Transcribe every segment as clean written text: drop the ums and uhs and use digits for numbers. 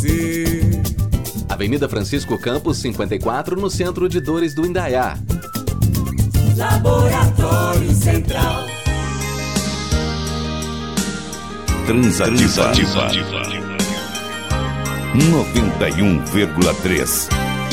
Avenida Francisco Campos, 54, no centro de Dores do Indaiá. Laboratório Central. Transativa 91,3.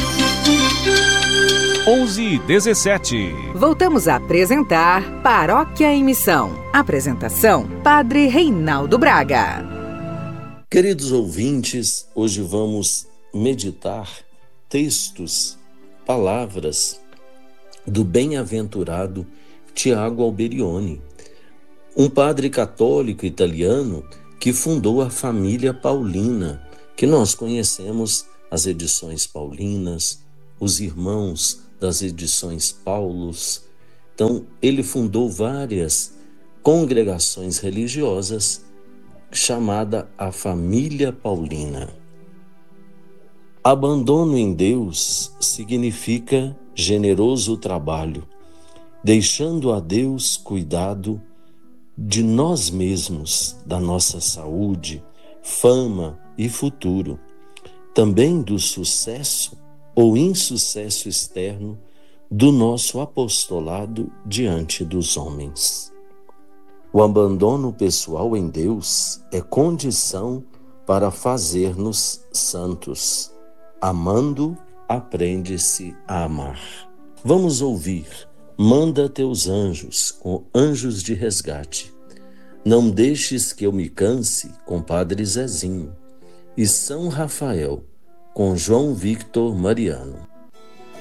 11h17. Voltamos a apresentar Paróquia em Missão. Apresentação: Padre Reinaldo Braga. Queridos ouvintes, hoje vamos meditar textos, palavras do bem-aventurado Tiago Alberione, um padre católico italiano que fundou a família Paulina, que nós conhecemos as edições paulinas, os irmãos das edições Paulos. Então, ele fundou várias congregações religiosas chamada a família Paulina. Abandono em Deus significa generoso trabalho, deixando a Deus cuidado de nós mesmos, da nossa saúde, fama e futuro, também do sucesso ou insucesso externo do nosso apostolado diante dos homens. O abandono pessoal em Deus é condição para fazer-nos santos. Amando, aprende-se a amar. Vamos ouvir: manda teus anjos, com anjos de resgate. Não deixes que eu me canse, com Padre Zezinho. E São Rafael, com João Victor Mariano.